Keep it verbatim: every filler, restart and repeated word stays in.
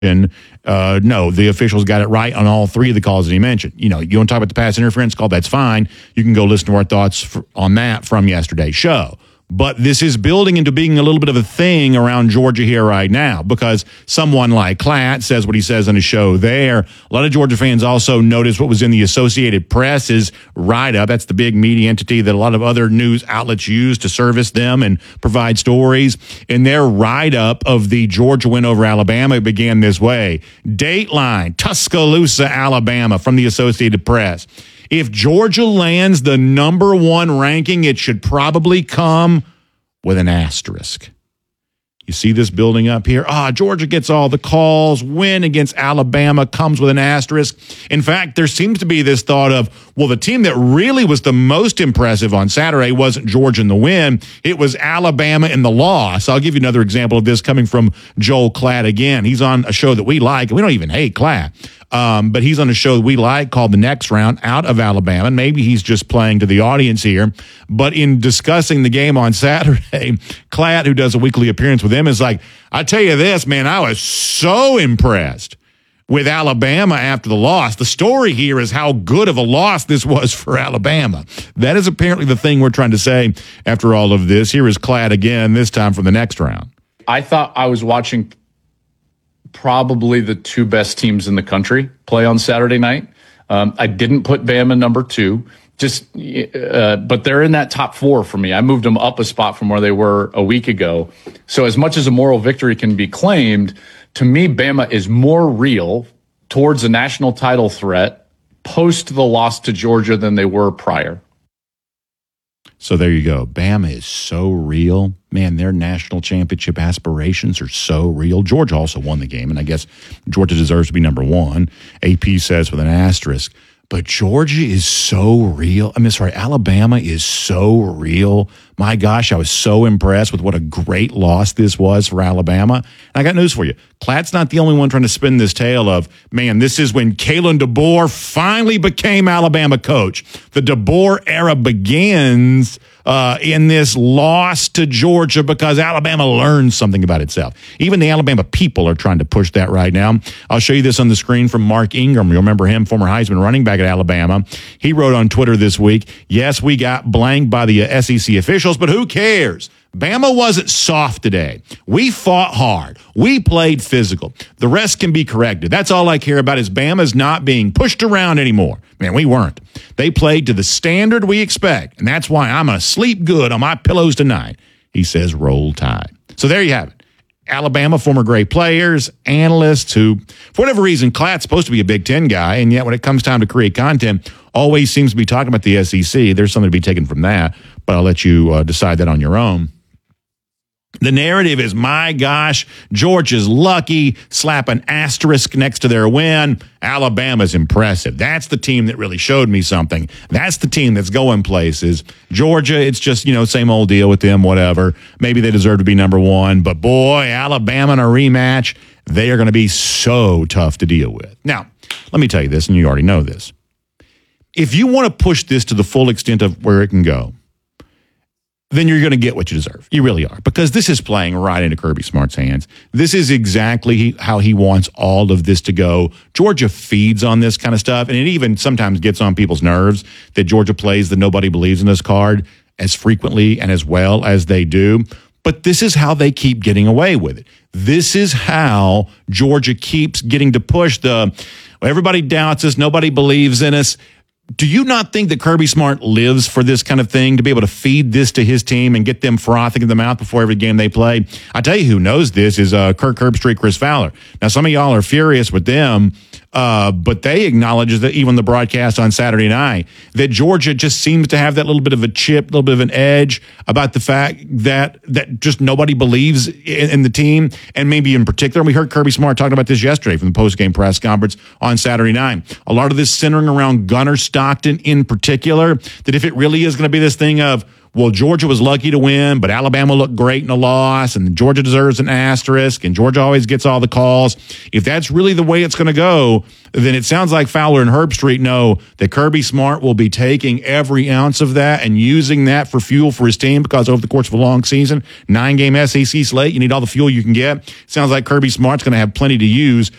And uh, no, the officials got it right on all three of the calls that he mentioned. You know, you want to talk about the pass interference call, that's fine. You can go listen to our thoughts for, on that from yesterday's show. But this is building into being a little bit of a thing around Georgia here right now because someone like Klatt says what he says on his show there. A lot of Georgia fans also noticed what was in the Associated Press's write-up. That's the big media entity that a lot of other news outlets use to service them and provide stories. In their write-up of the Georgia win over Alabama, it began this way. Dateline, Tuscaloosa, Alabama, from the Associated Press. If Georgia lands the number one ranking, it should probably come with an asterisk. You see this building up here? Ah, Georgia gets all the calls. Win against Alabama comes with an asterisk. In fact, there seems to be this thought of, well, the team that really was the most impressive on Saturday wasn't Georgia in the win. It was Alabama in the loss. I'll give you another example of this coming from Joel Klatt again. He's on a show that we like, and we don't even hate Klatt. Um, but he's on a show that we like called The Next Round out of Alabama. And maybe he's just playing to the audience here. But in discussing the game on Saturday, Klatt, who does a weekly appearance with him, is like, I tell you this, man, I was so impressed with Alabama after the loss. The story here is how good of a loss this was for Alabama. That is apparently the thing we're trying to say after all of this. Here is Klatt again, this time from The Next Round. I thought I was watching probably the two best teams in the country play on Saturday night. Um, I didn't put Bama number two, just, uh, but they're in that top four for me. I moved them up a spot from where they were a week ago. So as much as a moral victory can be claimed, to me, Bama is more real towards a national title threat post the loss to Georgia than they were prior. So there you go. Bama is so real. Man, their national championship aspirations are so real. Georgia also won the game, and I guess Georgia deserves to be number one. A P says with an asterisk. But Georgia is so real. I mean, sorry, Alabama is so real. My gosh, I was so impressed with what a great loss this was for Alabama. And I got news for you. Klatt's not the only one trying to spin this tale of, man, this is when Kalen DeBoer finally became Alabama coach. The DeBoer era begins uh, in this loss to Georgia because Alabama learned something about itself. Even the Alabama people are trying to push that right now. I'll show you this on the screen from Mark Ingram. You remember him, former Heisman running back at Alabama. He wrote on Twitter this week, yes, we got blanked by the S E C officials, but who cares? Bama wasn't soft today. We fought hard. We played physical. The rest can be corrected. That's all I care about is Bama's not being pushed around anymore. Man, we weren't. They played to the standard we expect, and that's why I'm going to sleep good on my pillows tonight. He says, roll tide. So there you have it. Alabama, former great players, analysts who, for whatever reason, Klatt's supposed to be a Big Ten guy, and yet when it comes time to create content, always seems to be talking about the S E C. There's something to be taken from that, but I'll let you uh, decide that on your own. The narrative is, my gosh, Georgia's lucky, slap an asterisk next to their win. Alabama's impressive. That's the team that really showed me something. That's the team that's going places. Georgia, it's just, you know, same old deal with them, whatever. Maybe they deserve to be number one. But boy, Alabama in a rematch, they are going to be so tough to deal with. Now, let me tell you this, and you already know this. If you want to push this to the full extent of where it can go, then you're going to get what you deserve. You really are. Because this is playing right into Kirby Smart's hands. This is exactly how he wants all of this to go. Georgia feeds on this kind of stuff, and it even sometimes gets on people's nerves that Georgia plays the nobody believes in this card as frequently and as well as they do. But this is how they keep getting away with it. This is how Georgia keeps getting to push the, well, everybody doubts us, nobody believes in us. Do you not think that Kirby Smart lives for this kind of thing, to be able to feed this to his team and get them frothing in the mouth before every game they play? I tell you who knows this is uh, Kirk Herbstreit, Chris Fowler. Now, some of y'all are furious with them, uh, but they acknowledge that even the broadcast on Saturday night, that Georgia just seems to have that little bit of a chip, a little bit of an edge about the fact that that just nobody believes in, in the team, and maybe in particular, we heard Kirby Smart talking about this yesterday from the post-game press conference on Saturday night. A lot of this centering around Gunnar Stockton in particular, that if it really is going to be this thing of, well, Georgia was lucky to win, but Alabama looked great in the loss, and Georgia deserves an asterisk, and Georgia always gets all the calls. If that's really the way it's going to go, then it sounds like Fowler and Herbstreit know that Kirby Smart will be taking every ounce of that and using that for fuel for his team, because over the course of a long season, nine-game S E C slate, you need all the fuel you can get. Sounds like Kirby Smart's going to have plenty to use